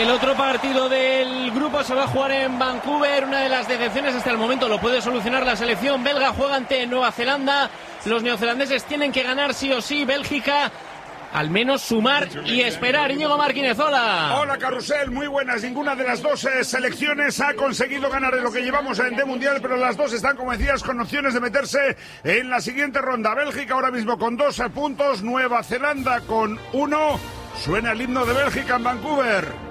El otro partido del grupo se va a jugar en Vancouver. Una de las decepciones hasta el momento lo puede solucionar la selección belga. Juega ante Nueva Zelanda. Los neozelandeses tienen que ganar sí o sí. Bélgica, al menos sumar y esperar. Íñigo Martínez, hola. Hola, Carrusel, muy buenas. Ninguna de las dos selecciones ha conseguido ganar en lo que llevamos en el Mundial, pero las dos están, como decías, con opciones de meterse en la siguiente ronda. Bélgica ahora mismo con 2 puntos, Nueva Zelanda con 1. Suena el himno de Bélgica en Vancouver.